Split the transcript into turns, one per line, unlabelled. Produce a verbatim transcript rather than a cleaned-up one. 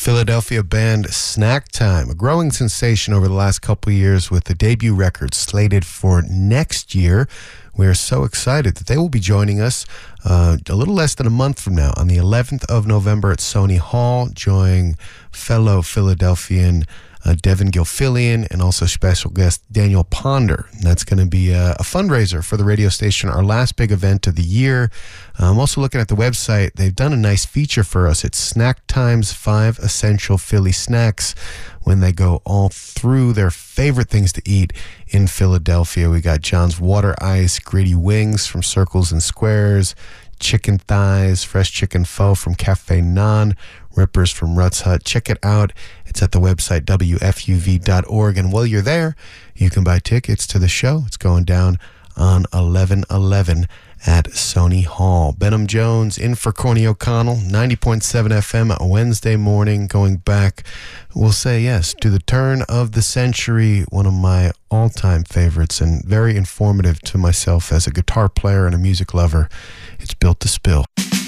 Philadelphia band Snack Time, a growing sensation over the last couple of years with the debut record slated for next year. We're so excited that they will be joining us uh, a little less than a month from now on the eleventh of November at Sony Hall, joining fellow Philadelphian uh, Devin Gilfillian and also special guest Daniel Ponder. And that's going to be a, a fundraiser for the radio station, our last big event of the year. Uh, I'm also looking at the website. They've done a nice feature for us. It's Snack Time's Five Essential Philly Snacks, when they go all through their favorite things to eat in Philadelphia. We got John's Water Ice, Greedy Wings from Circles and Squares, chicken thighs, fresh chicken pho from Cafe Nan, Rippers from Rutt's Hut. Check it out. It's at the website W F U V dot org. And while you're there, you can buy tickets to the show. It's going down on eleven eleven at Sony Hall. Benham Jones in for Corny O'Connell, ninety point seven F M, a Wednesday morning, going back, we'll say yes, to the turn of the century, one of my all-time favorites and very informative to myself as a guitar player and a music lover. It's Built to Spill.